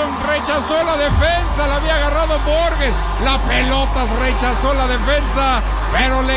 balón, rechazó la defensa, la había agarrado Borges, la pelota rechazó la defensa, pero le